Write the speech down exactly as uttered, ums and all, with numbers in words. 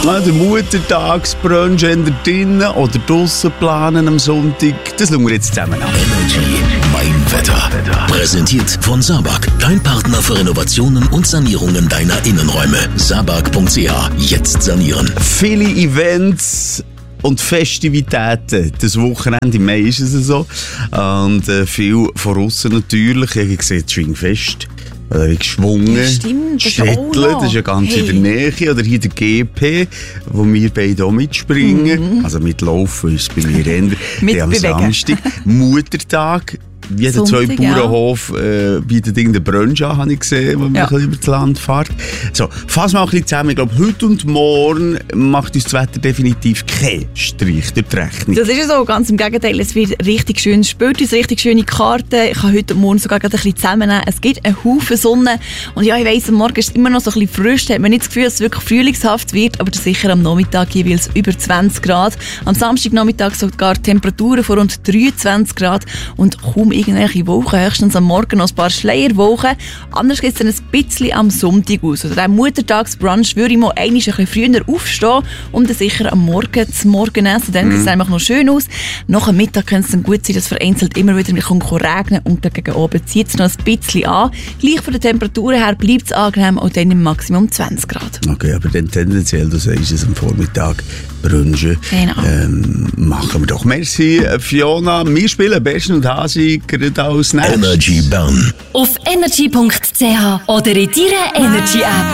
Na, der Muttertagsbrunch entweder drinnen oder draussen planen am Sonntag. Das schauen wir jetzt zusammen an. Energy Mein Wetter. Präsentiert von Sabag, dein Partner für Renovationen und Sanierungen deiner Innenräume. Sabag punkt c h. Jetzt sanieren. Viele Events und Festivitäten. Das Wochenende im Mai ist es so. Und äh, viel von aussen natürlich. Ich sehe das Schwingfest. Oder wie geschwungen. Ja, stimmt, das ist auch Stettle, noch. das ist ja ganz Hey. in der Nähe. Oder hier der G P, wo wir beide auch mitspringen. Mhm. Also mitlaufen ist bei mir eher Mit am bewegen. Samstag. Muttertag. Jeder Sonntag, zweite Bauernhof äh, bietet irgendeinen Brunch an, habe ich gesehen, wo man Ja. ein bisschen über das Land fährt. So, fassen wir auch ein bisschen zusammen. Ich glaube, heute und morgen macht uns das Wetter definitiv keinen Strich durch die Rechnung. Das ist ja so, ganz im Gegenteil. Es wird richtig schön, es spielt uns richtig schöne Karten. Ich kann heute und morgen sogar gerade ein bisschen zusammennehmen. Es gibt einen Haufen Sonne. Und ja, ich weiss, am Morgen ist es immer noch so ein bisschen frisch. Da hat man nicht das Gefühl, dass es wirklich frühlingshaft wird, aber sicher am Nachmittag jeweils über zwanzig Grad. Am Samstagnachmittag sogar Temperaturen von rund dreiundzwanzig Grad und kaum irgendwelche Wolken. Höchstens am Morgen noch ein paar Schleierwolken. Anders geht es dann ein bisschen am Sonntag aus. Also der Muttertagsbrunch würde ich mal einmal ein bisschen früher aufstehen, um dann sicher am Morgen zu Morgen essen. Dann sieht es einfach noch schön aus. Nach dem Mittag könnte es dann gut sein, dass vereinzelt immer wieder regnen und dann gegen oben zieht es noch ein bisschen an. Gleich von der Temperatur her bleibt es angenehm und dann im Maximum zwanzig Grad. Okay, aber dann tendenziell, du sagst es am Vormittag, Brunchen. Genau. Ähm, machen wir doch. Merci, Fiona. Wir spielen Besten und Hasi gerade als nächstes. Energy Bern. Auf energy punkt c h oder in deiner Energy App.